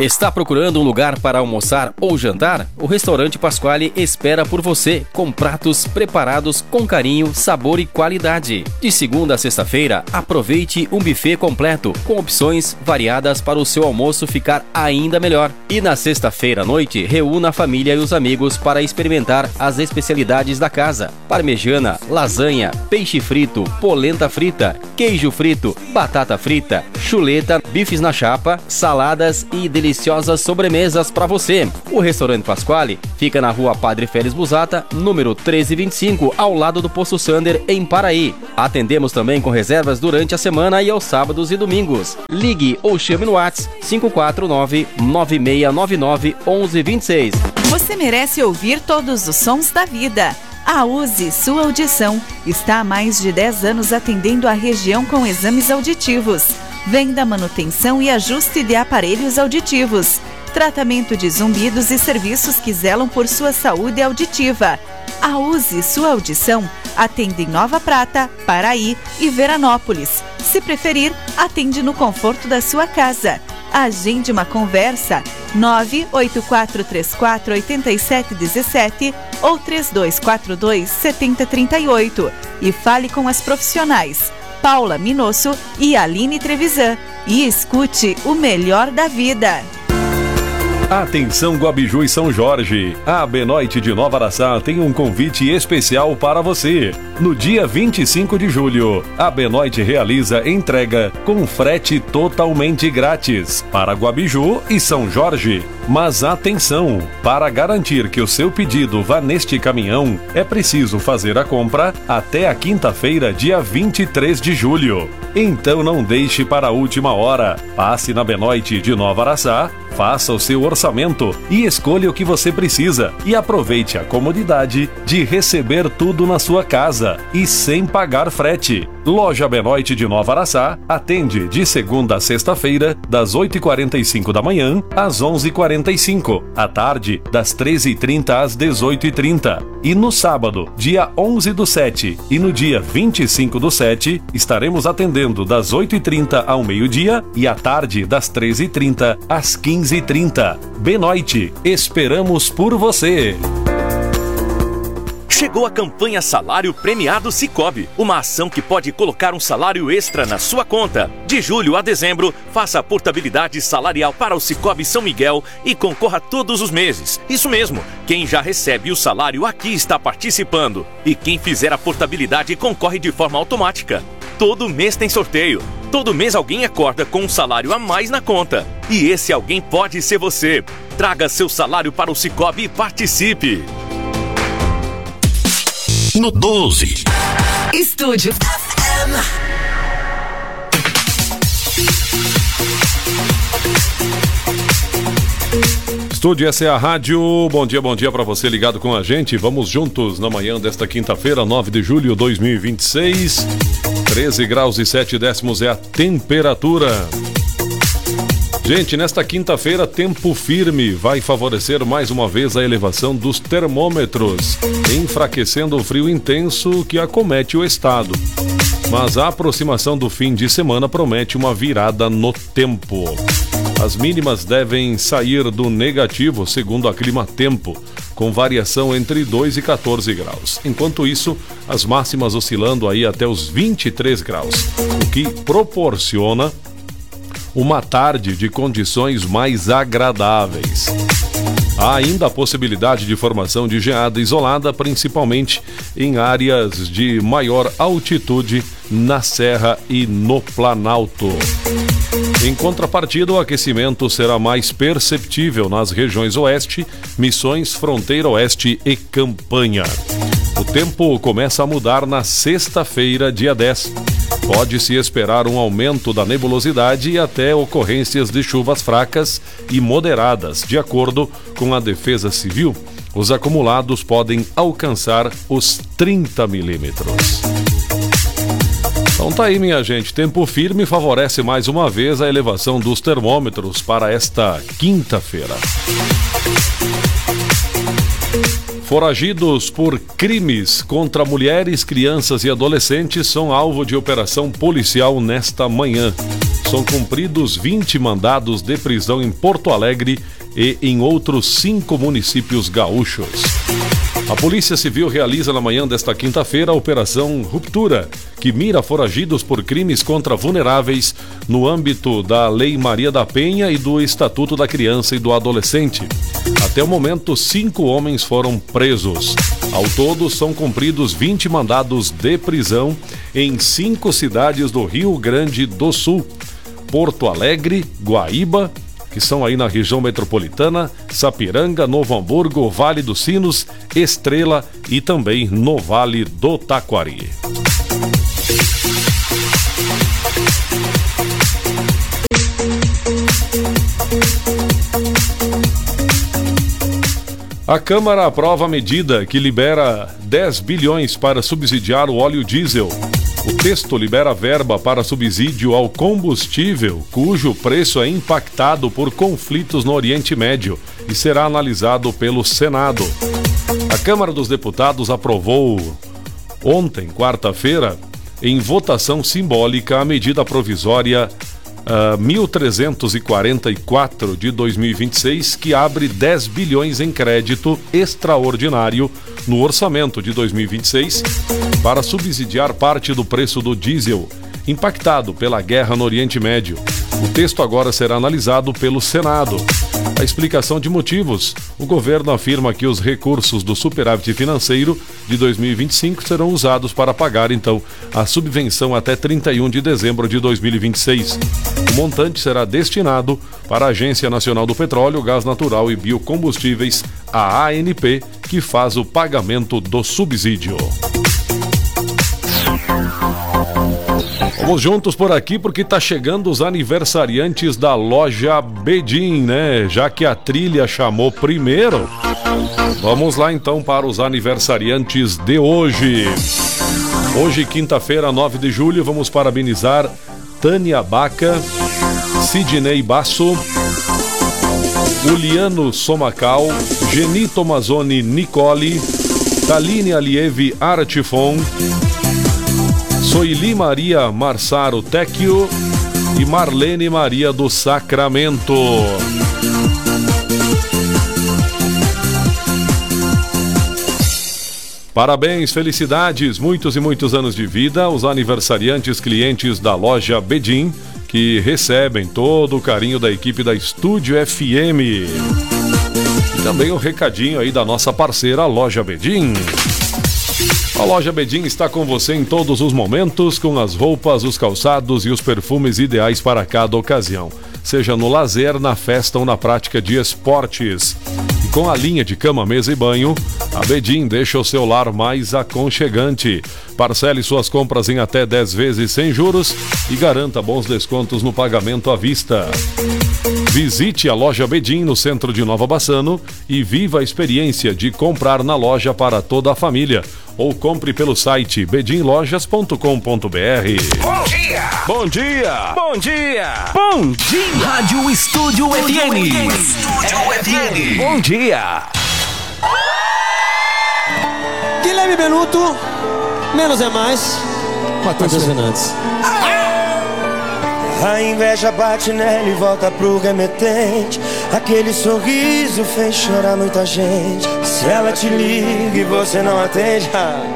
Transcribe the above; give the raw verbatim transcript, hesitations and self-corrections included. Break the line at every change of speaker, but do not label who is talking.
Está procurando um lugar para almoçar ou jantar? O Restaurante Pasquale espera por você, com pratos preparados com carinho, sabor e qualidade. De segunda a sexta-feira, aproveite um buffet completo, com opções variadas para o seu almoço ficar ainda melhor. E na sexta-feira à noite, reúna a família e os amigos para experimentar as especialidades da casa: parmegiana, lasanha, peixe frito, polenta frita, queijo frito, batata frita, chuleta, bifes na chapa, saladas e deliciosas sobremesas para você. O Restaurante Pasquale fica na rua Padre Félix Busata, número treze vinte e cinco, ao lado do Poço Sander, em Paraí. Atendemos também com reservas durante a semana e aos sábados e domingos. Ligue ou chame no WhatsApp cinco quatro nove, nove seis nove nove, um um dois seis.
Você merece ouvir todos os sons da vida. A Use Sua Audição está há mais de dez anos atendendo a região com exames auditivos, venda, manutenção e ajuste de aparelhos auditivos, tratamento de zumbidos e serviços que zelam por sua saúde auditiva. A Use Sua Audição atende em Nova Prata, Paraí e Veranópolis. Se preferir, atende no conforto da sua casa. Agende uma conversa nove oito quatro três quatro oito sete um sete ou três dois quatro dois sete zero três oito e fale com as profissionais Paula Minosso e Aline Trevisan e escute o melhor da vida.
Atenção Guabiju e São Jorge, a Benoit de Nova Araçá tem um convite especial para você. No dia vinte e cinco de julho, a Benoit realiza entrega com frete totalmente grátis para Guabiju e São Jorge. Mas atenção, para garantir que o seu pedido vá neste caminhão, é preciso fazer a compra até a quinta-feira, dia vinte e três de julho. Então não deixe para a última hora. Passe na Benoit de Nova Araçá, faça o seu orçamento e escolha o que você precisa e aproveite a comodidade de receber tudo na sua casa e sem pagar frete. Loja Benoit de Nova Araçá atende de segunda a sexta-feira, das oito e quarenta e cinco da manhã às onze e quarenta e cinco, à tarde, das treze e trinta às dezoito e trinta. E no sábado, dia onze do sete e no dia vinte e cinco do sete, estaremos atendendo das oito e trinta ao meio-dia e à tarde, das treze e trinta às quinze e trinta. Benoit, esperamos por você!
Chegou a campanha Salário Premiado Sicoob, uma ação que pode colocar um salário extra na sua conta. De julho a dezembro, faça a portabilidade salarial para o Sicoob São Miguel e concorra todos os meses. Isso mesmo, quem já recebe o salário aqui está participando. E quem fizer a portabilidade concorre de forma automática. Todo mês tem sorteio. Todo mês alguém acorda com um salário a mais na conta. E esse alguém pode ser você. Traga seu salário para o Sicoob e participe.
No doze.
Estúdio
Estúdio, essa é a rádio. Bom dia, bom dia para você ligado com a gente. Vamos juntos na manhã desta quinta-feira, nove de julho de dois mil e vinte e seis. treze graus e sete décimos é a temperatura. Gente, nesta quinta-feira, tempo firme vai favorecer mais uma vez a elevação dos termômetros, enfraquecendo o frio intenso que acomete o estado. Mas a aproximação do fim de semana promete uma virada no tempo. As mínimas devem sair do negativo, segundo a Climatempo, com variação entre dois e quatorze graus. Enquanto isso, as máximas oscilando aí até os vinte e três graus, o que proporciona uma tarde de condições mais agradáveis. Há ainda a possibilidade de formação de geada isolada, principalmente em áreas de maior altitude na Serra e no Planalto. Em contrapartida, o aquecimento será mais perceptível nas regiões Oeste, Missões, Fronteira Oeste e Campanha. O tempo começa a mudar na sexta-feira, dia dez. Pode-se esperar um aumento da nebulosidade e até ocorrências de chuvas fracas e moderadas. De acordo com a Defesa Civil, os acumulados podem alcançar os trinta milímetros. Então tá aí, minha gente. Tempo firme favorece mais uma vez a elevação dos termômetros para esta quinta-feira. Foragidos por crimes contra mulheres, crianças e adolescentes são alvo de operação policial nesta manhã. São cumpridos vinte mandados de prisão em Porto Alegre e em outros cinco municípios gaúchos. A Polícia Civil realiza na manhã desta quinta-feira a Operação Ruptura, que mira foragidos por crimes contra vulneráveis no âmbito da Lei Maria da Penha e do Estatuto da Criança e do Adolescente. Até o momento, cinco homens foram presos. Ao todo, são cumpridos vinte mandados de prisão em cinco cidades do Rio Grande do Sul: Porto Alegre, Guaíba, que são aí na região metropolitana, Sapiranga, Novo Hamburgo, Vale dos Sinos, Estrela e também no Vale do Taquari. A Câmara aprova a medida que libera dez bilhões para subsidiar o óleo diesel. O texto libera verba para subsídio ao combustível, cujo preço é impactado por conflitos no Oriente Médio e será analisado pelo Senado. A Câmara dos Deputados aprovou ontem, quarta-feira, em votação simbólica, a medida provisória uh, mil trezentos e quarenta e quatro de dois mil e vinte e seis, que abre dez bilhões em crédito extraordinário no orçamento de dois mil e vinte e seis para subsidiar parte do preço do diesel impactado pela guerra no Oriente Médio. O texto agora será analisado pelo Senado. A explicação de motivos: o governo afirma que os recursos do superávit financeiro de dois mil e vinte e cinco serão usados para pagar, então, a subvenção até trinta e um de dezembro de dois mil e vinte e seis. O montante será destinado para a Agência Nacional do Petróleo, Gás Natural e Biocombustíveis, a ANP, que faz o pagamento do subsídio. Vamos juntos por aqui porque tá chegando os aniversariantes da loja Bedin, né? Já que a trilha chamou primeiro, vamos lá então para os aniversariantes de hoje. Hoje, quinta-feira, nove de julho, vamos parabenizar Tânia Baca, Sidney Basso, Uliano Somacal, Geni Tomazoni Nicole, Taline Alievi Artifon, Soili Maria Marsaro Tecchio e Marlene Maria do Sacramento. Parabéns, felicidades, muitos e muitos anos de vida aos aniversariantes clientes da loja Bedin, que recebem todo o carinho da equipe da Estúdio F M. E também o recadinho aí da nossa parceira, a loja Bedin. A loja Bedin está com você em todos os momentos, com as roupas, os calçados e os perfumes ideais para cada ocasião, seja no lazer, na festa ou na prática de esportes. E com a linha de cama, mesa e banho, a Bedin deixa o seu lar mais aconchegante. Parcele suas compras em até dez vezes sem juros e garanta bons descontos no pagamento à vista. Visite a loja Bedin no centro de Nova Bassano e viva a experiência de comprar na loja para toda a família. Ou compre pelo site bedin lojas ponto com ponto b r.
Bom dia!
Bom dia!
Bom dia! Bom dia! Rádio Estúdio F M. Estúdio F M. Bom dia!
Guilherme Benuto, menos é mais. Matheus Fernandes.
A inveja bate nela e volta pro remetente. Aquele sorriso fez chorar muita gente. Se ela te liga e você não atende,